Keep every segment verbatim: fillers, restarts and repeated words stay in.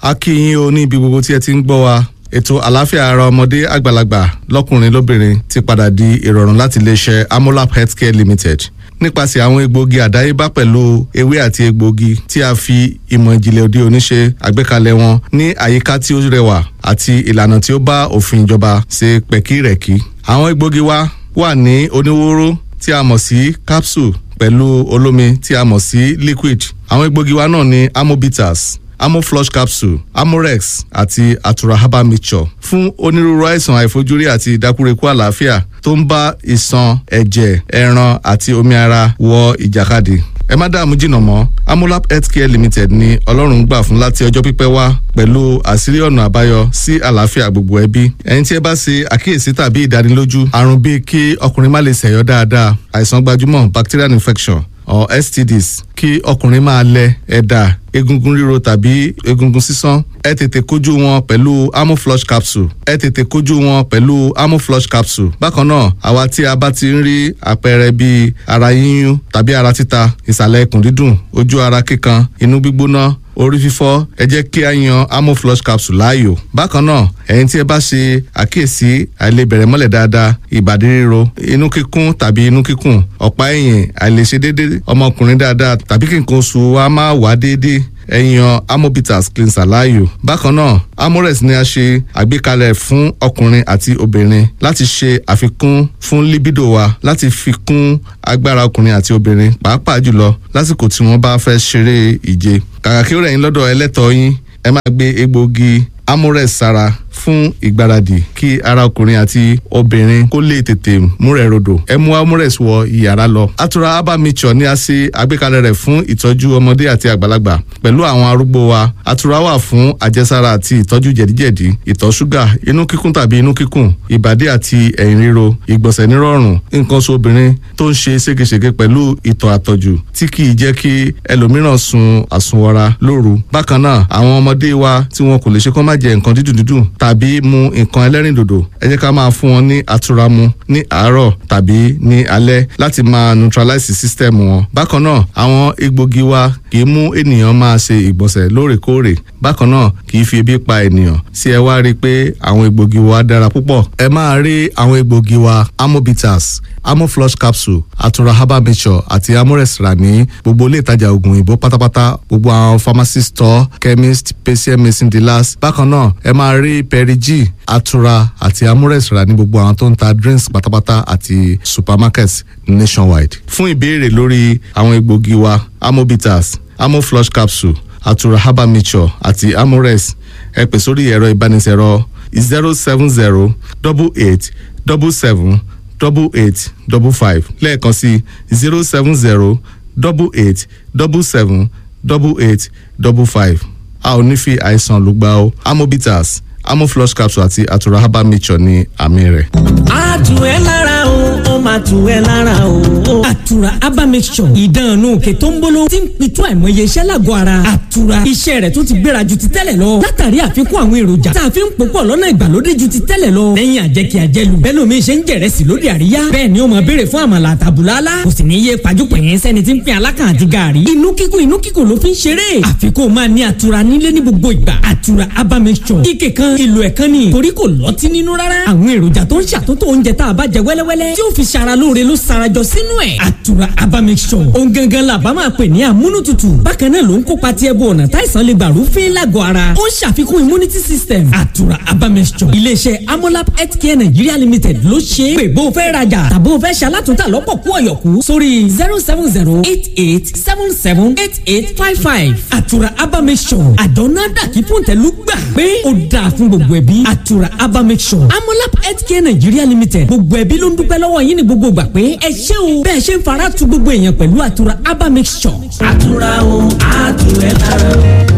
a kí yín o ní ibi gbogbo tí ẹ ti ń gbọ́ wa. Ètò àlàáfíà ara ọmọdé àgbàlagbà lọ́kùnrin lóbìnrin ti padà di ìrọ̀rùn láti iléeṣẹ́ Amolap Healthcare Limited nípasẹ̀ àwọn egbòogi àdáyébá pẹ̀lú ewé àti egbòogi tí a fi ìmọ̀ ìjìnlẹ̀ òde òní ṣe àgbékalẹ̀ wọn ní àyíká tí ó rẹwà àti ìlànà tí ó bá òfin ìjọba ṣe pẹ̀kírẹ̀kí. Àwọn egbòogi wa wà ní oníwóró tí a mọ̀ sí capsule pẹ̀lú olómi tí a mọ̀ sí liquid. Àwọn egbòogi wa náà ní Amobitas, Amoflush capsule, Amorex àti Atura herbal mixture fún onírúurú àìsàn àìfojúrí àti ìdákúrekú àlàáfíà tó ń bá ìṣàn, ẹ̀jẹ̀, ẹran àti omi ara wọ ìjàkadì. Ẹ má dààmú jìnnà mọ́, Amolap Healthcare Limited ni Ọlọ́run gbà fún láti ọjọ́ pípẹ́ wá pẹ̀lú àṣírí ọ̀nà àbáyọ sí àlàáfíà gbogbo ẹbí. Ẹni tí ẹ bá ṣe àkíyèsí tàbí ìdánilójú àrùn bíi kí ọkùnrin má lè ṣẹ̀yọ́ dáadáa, àìsàn gbajúmọ̀ bacterial infection or S T Ds, kí ọkùnrin máa lẹ ẹ̀dà, egungun ríro tàbí egungun sísán, ẹ tètè kojú wọn pẹ̀lú Amoflush capsule. ẹ tètè kojú wọn pẹ̀lú Amoflush capsule. Bákan náà, àwa tí a bá ti ń rí àpẹẹrẹ bíi ara yíyún tàbí ara títa, ìsàlẹ̀ ikùn dídùn, ojú ara kíkan, inú gbígbóná, orí fífọ́, ẹ jẹ́ kí a yan Amoflush capsule láàyò. Bákan náà, ẹ̀yin tí ẹ bá ṣe àkíyèsí àìlebẹ̀rẹ̀ mọ́lẹ̀ dáadáa, ìbàdí ríro, inú kíkún tàbí inú kíkùn, ọ̀pá ẹ̀yìn, àìlèṣe déédéé ọmọkùnrin dáadáa tàbí kí nǹkan oṣù wa máa wá déédéé, ẹ yan Amobitas cleanser láàyò. Bákan náà, Amorex ni a ṣe àgbékalẹ̀ fún ọkùnrin àti obìnrin láti ṣe àfikún fún libido wa, láti fi kún agbára ọkùnrin àti obìnrin pàápàá jùlọ lásìkò tí wọ́n bá fẹ́ ṣeré ìje. Kàkà kí ó rẹ̀ yín lọ́dọ̀ ẹlẹ́tọ̀ọ́ yín, ẹ máa gbé egbòogi Amorex sára fún ìgbáradì kí ara ọkùnrin àti obìnrin kó lè tètè múrẹ̀ rodò. Ẹ mú Amorex wọ ìyàrá lọ. Atura herbal mixture ni a ṣe àgbékalẹ̀ rẹ̀ fún ìtọ́jú ọmọdé àti àgbàlagbà pẹ̀lú àwọn arúgbó wa. Atura wà fún àjẹsára àti ìtọ́jú jẹ̀díjẹ̀dí, ìtọ̀ ṣúgà, inú kíkún tàbí inú kíkùn, ìbàdí àti ẹ̀yìn ríro, ìgbọ̀nsẹ̀ nírọ̀rùn, nǹkan oṣù obìnrin tó ń ṣe ségesège pẹ̀lú ìtọ̀ àtọ̀jù tí kì í jẹ́ kí ẹlòmíràn sun àsunwọra lóru. Bákan náà, àwọn ọmọdé wa tí wọn kò lè ṣe kó má jẹ nǹkan dídùn dídùn tàbí mu nǹkan ẹlẹ́rìndòdò, ẹ jẹ́ ká máa fún wọn ní Atura mu ní àárọ̀ tàbí ní alẹ́ láti máa neutralize system wọn. Bákan náà, àwọn egbògi wa kì í mú ènìyàn máa ṣe ìgbọ̀nsẹ̀ lóòrèkóòrè. Bákan náà, kì í fi ebi pa ènìyàn. Sí ẹ wá rí i pé àwọn egbògi wa dára púpọ̀. Ẹ máa rí àwọn egbògi wa Amobitas, Amoflush capsule, Atura herbal mixture àti Amorex rà ní gbogbo ilé ìtajà oògùn òyìnbó pátápátá, gbogbo àwọn pharmacy store, chemist, patient medicine dealers. Bákan náà, ẹ máa rí Perigi, Atura àti Amorex rà ní gbogbo àwọn tó ń ta drinks pátápátá àti supermarkets nationwide. Fún ìbéèrè lórí àwọn egbògi wa Amobitas, Amoflush capsule, Atura herbal mixture àti Amorex, ẹ pè sórí ẹ̀rọ ìbánisọ̀rọ̀ zero seven zero eight eight seven seven double eight double five lẹ́ẹ̀kan sí zero seven zero eight eight seven seven double eight double five. A ò ní fi àìsàn lùgbà o. Amobitas, Amoflush capsule àti Atura herbal mixture ní àmì rẹ̀. A tù ẹ́ lára o, ó máa tù ẹ́ lára o. Atura herbal mixture, ìdánù òkè tó ń bolo tí ń pitú àìmọye iṣẹ́ lágọ̀ọ́ ara. Atura, iṣẹ́ rẹ̀ tó ti gbéra ju ti tẹ́lẹ̀ lọ látàrí àfikún àwọn èròjà tá a fi ń pòpọ̀ lọ́nà ìgbàlódé ju ti tẹ́lẹ̀ lọ. Lẹ́yìn àjẹkí àjẹlù, bẹ́ẹ̀ lómi ṣe ń jẹ̀rẹ̀sì lóde àríyá. Bẹ́ẹ̀ ni ó máa béèrè fún àmàlà àtàbùlálá. Kò sì ní yé pajúpẹ̀yìn sẹ́ni tí ń pín alákàn àti gààrí. Inú kíkùn inú kíkùn ló fi ń ṣeré. Àfikún máa ní Atura nílé ní gbogbo ìgbà. Atura herbal mixture, ike kan ìlò ẹ̀kan ni torí kò lọ́tí nínú rárá. Àwọn èròjà tó ń ṣàtúntò oúnjẹ tá a bá jẹ wẹ́lẹ́wẹ́lẹ́ tí ó fi ṣara lóore ló sarajọ sínú ẹ̀. Atura herbal mixture, ohun gangan la bá máa pè ní amúnútutù. Bákan náà ló ń kópa tí ẹbú ọ̀nà táìsàn lè gbàrú fín lágọ̀ọ́ ara. Ó ń ṣàfikún immunity system. Atura herbal mixture, iléeṣẹ́ Amolap Healthcare Nigeria Limited ló ṣe é. Pè bó fẹ́ rajà tàbó fẹ́ ṣalátúntà lọ́pọ̀ kú ọ̀yọ̀kú sórí zero seven zero eight eight seven seven eight eight five five. Atura herbal mixture, àdánná dàkí fún tẹ̀lú gbà pé ó dáa fún gbogbo ẹbí. Atura herbal mixture, Amolap Healthcare Nigeria Limited, gbogbo ẹbí ló ń dúpẹ́ lọ́wọ́ yín ní gbogbo ìgbà pé ẹ ṣé o bẹ́ẹ̀ ṣe ń fara tu gbogbo èèyàn pẹ̀lú Atura herbal mixture. Atura o, àtúwẹ̀ lára o.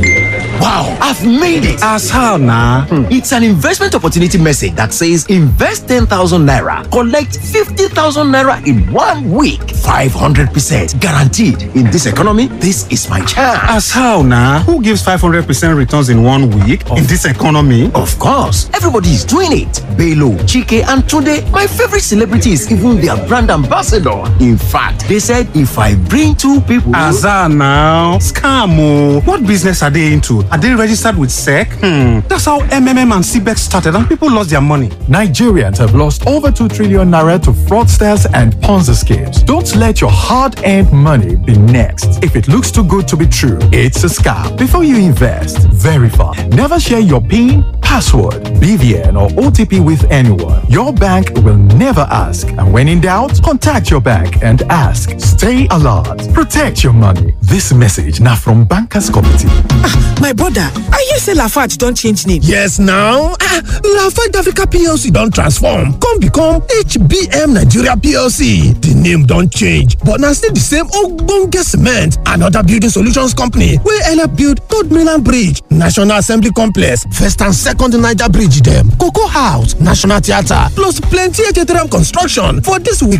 Wow, I've made it. As how now? Hmm. It's an investment opportunity message that says invest ten thousand naira, collect fifty thousand naira in one week. five hundred percent guaranteed. In this economy, this is my chance. As how now? Who gives five hundred percent returns in one week of, in this economy? Of course, everybody is doing it. Bello, Chike, and Tunde, my favorite celebrity, is even their brand ambassador. In fact, they said if I bring two people... As how now? Scam. What business are they into? Are they registered registered with S E C? Hmm. That's how M M M and C B E X started and people lost their money. Nigerians have lost over two trillion naira to fraudsters and Ponzi schemes. Don't let your hard-earned money be next. If it looks too good to be true, it's a scam. Before you invest, verify. Never share your PIN, password, B V N, or O T P with anyone. Your bank will never ask. And when in doubt, contact your bank and ask. Stay alert. Protect your money. This message now from Bankers Committee. Ah, my brother, I hear say Lafarge don change name. Yes now, ah, Lafarge Africa P L C don transform come become H B M Nigeria P L C. The name don change but na still the same ogbonge cement and other building solutions company wey help build Third Mainland Bridge, National Assembly Complex, First and Second Niger Bridge dem, Cocoa House, National Theatre plus plenty H T M construction for this week.